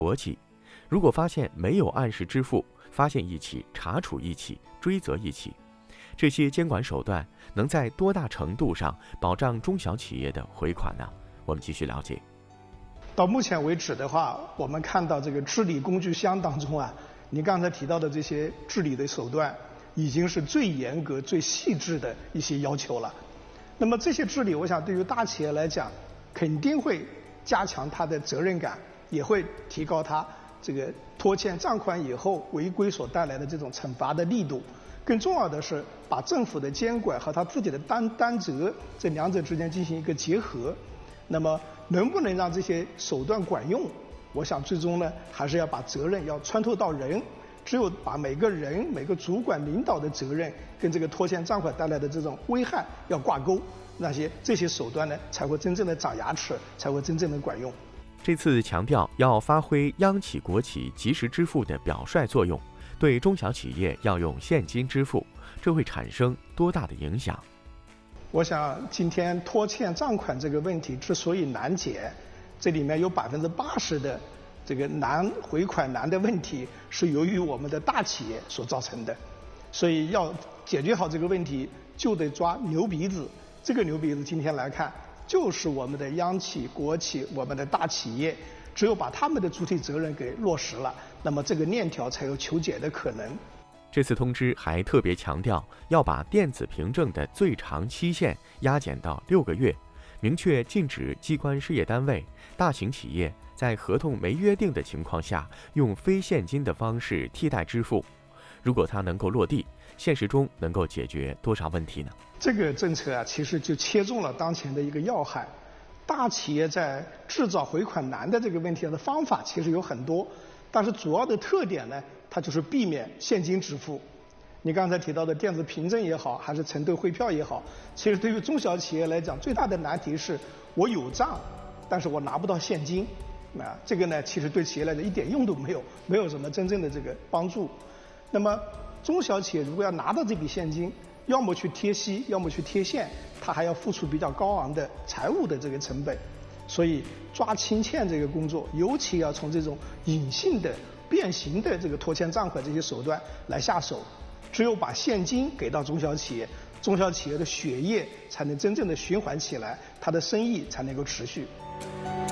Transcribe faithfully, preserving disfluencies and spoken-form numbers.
国企。如果发现没有按时支付，发现一起查处一起，追责一起，这些监管手段能在多大程度上保障中小企业的回款呢？我们继续了解。 到目前为止的话，我们看到这个治理工具箱当中啊，您刚才提到的这些治理的手段，已经是最严格、最细致的一些要求了。那么这些治理，我想对于大企业来讲，肯定会加强它的责任感，也会提高它这个拖欠账款以后违规所带来的这种惩罚的力度。更重要的是，把政府的监管和他自己的担担责这两者之间进行一个结合。那么能不能让这些手段管用？我想最终呢，还是要把责任要穿透到人。只有把每个人、每个主管领导的责任跟这个拖欠账款带来的这种危害要挂钩，那些这些手段呢，才会真正的长牙齿，才会真正的管用。 这次强调要发挥央企国企及时支付的表率作用，对中小企业要用现金支付，这会产生多大的影响？ 我想今天拖欠账款这个问题之所以难解，这里面有百分之八十的这个难回款难的问题是由于我们的大企业所造成的，所以要解决好这个问题，就得抓牛鼻子。这个牛鼻子今天来看，就是我们的央企、国企、我们的大企业，只有把他们的主体责任给落实了，那么这个链条才有求解的可能。 这次通知还特别强调，要把电子凭证的最长期限压减到六个月，明确禁止机关事业单位、大型企业在合同没约定的情况下，用非现金的方式替代支付。如果它能够落地，现实中能够解决多少问题呢？ 这个政策啊，其实就切中了当前的一个要害。大企业在制造回款难的这个问题的方法其实有很多，但是主要的特点呢，它就是避免现金支付。你刚才提到的电子凭证也好，还是承兑汇票也好，其实对于中小企业来讲，最大的难题是我有账，但是我拿不到现金。啊，这个呢，其实对企业来讲一点用都没有，没有什么真正的这个帮助。那么中小企业如果要拿到这笔现金，要么去贴息，要么去贴现，它还要付出比较高昂的财务的这个成本。所以抓清欠这个工作，尤其要从这种隐性的、变形的这个拖欠账款这些手段来下手。只有把现金给到中小企业，中小企业的血液才能真正的循环起来，它的生意才能够持续。